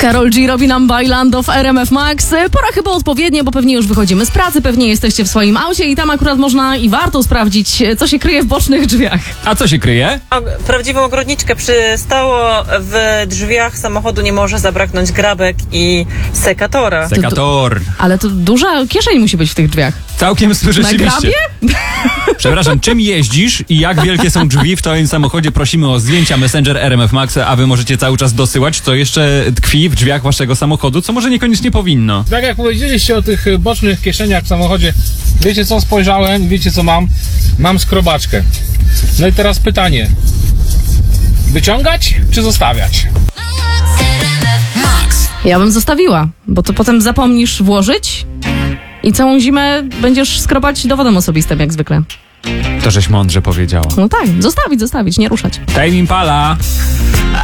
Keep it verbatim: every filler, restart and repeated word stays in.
Karol G robi nam Bailando w R M F Max. Pora chyba odpowiednie, bo pewnie już wychodzimy z pracy, pewnie jesteście w swoim aucie i tam akurat można i warto sprawdzić, co się kryje w bocznych drzwiach. A co się kryje? Prawdziwą ogrodniczkę przystało w drzwiach samochodu nie może zabraknąć grabek i sekatora. Sekator. Ale to duża kieszeń musi być w tych drzwiach. Całkiem Na rzeczywiście. grabie? Przepraszam, czym jeździsz i jak wielkie są drzwi w twoim samochodzie? Prosimy o zdjęcia Messenger R M F Max, a wy możecie cały czas dosyłać, co jeszcze tkwi w drzwiach waszego samochodu, co może niekoniecznie powinno. Tak jak powiedzieliście o tych bocznych kieszeniach w samochodzie, wiecie co spojrzałem, wiecie co mam? Mam skrobaczkę. No i teraz pytanie. Wyciągać czy zostawiać? Ja bym zostawiła, bo to potem zapomnisz włożyć i całą zimę będziesz skrobać dowodem osobistym, jak zwykle. To żeś mądrze powiedziała. No tak, zostawić, zostawić, nie ruszać. Tame Impala.